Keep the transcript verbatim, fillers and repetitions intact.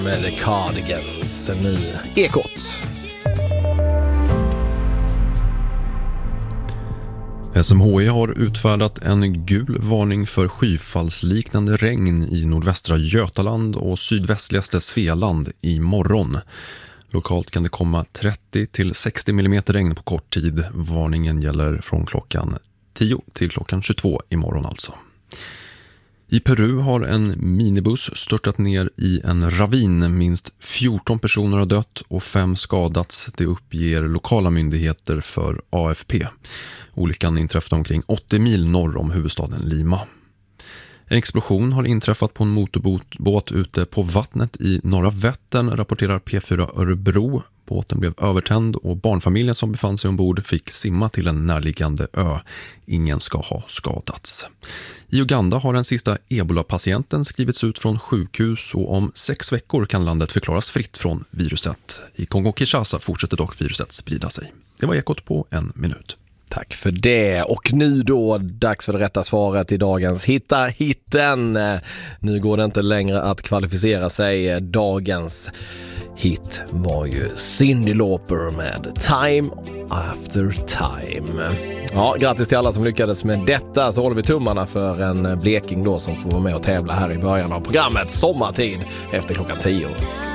Med The Cardigans, nu Ekot. S M H I har utfärdat en gul varning för skyfallsliknande regn i nordvästra Götaland och sydvästligaste Svealand i morgon. Lokalt kan det komma trettio till sextio millimeter regn på kort tid. Varningen gäller från klockan tio till klockan tjugotvå imorgon alltså. I Peru har en minibuss störtat ner i en ravin. Minst fjorton personer har dött och fem skadats. Det uppger lokala myndigheter för A F P. Olyckan inträffade omkring åttio mil norr om huvudstaden Lima. En explosion har inträffat på en motorbåt ute på vattnet i norra Vättern, rapporterar P fyra Örebro. Båten blev övertänd och barnfamiljen som befann sig ombord fick simma till en närliggande ö. Ingen ska ha skadats. I Uganda har den sista Ebola-patienten skrivits ut från sjukhus och om sex veckor kan landet förklaras fritt från viruset. I Kongo-Kinshasa fortsätter dock viruset sprida sig. Det var Ekot på en minut. Tack för det. Och nu då, dags för det rätta svaret i dagens Hitta hitten. Nu går det inte längre att kvalificera sig. Dagens hit var ju Cyndi Lauper med Time After Time. Ja, grattis till alla som lyckades med detta. Så håller vi tummarna för en bleking då som får vara med och tävla här i början av programmet Sommartid efter klockan tio.